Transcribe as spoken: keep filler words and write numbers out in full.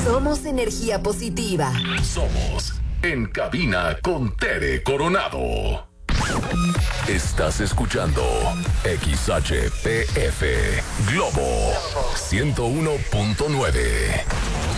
Somos energía positiva. Somos En Cabina con Tere Coronado. Estás escuchando X H P F Globo ciento uno punto nueve.